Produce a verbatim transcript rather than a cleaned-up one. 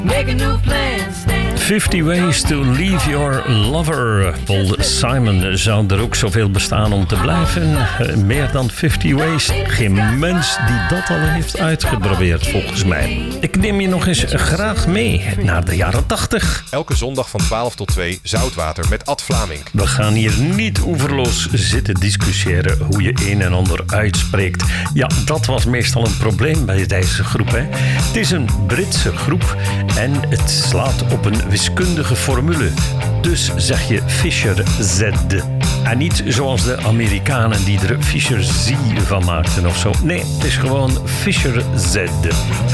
Make a new plan, Stan. fifty Ways to Leave Your Lover. Paul Simon, zou er ook zoveel bestaan om te blijven? Uh, meer dan fifty Ways. Geen mens die dat al heeft uitgeprobeerd, volgens mij. Ik neem je nog eens graag mee naar de jaren tachtig. Elke zondag van twaalf tot twee Zoutwater met Ad Vlaming. We gaan hier niet oeverloos zitten discussiëren hoe je een en ander uitspreekt. Ja, dat was meestal een probleem bij deze groep, hè. Het is een Britse groep en het slaat op een wiskundige formule. Dus zeg je Fisher Z. En niet zoals de Amerikanen die er Fisher Z van maakten of zo. Nee, het is gewoon Fisher Z.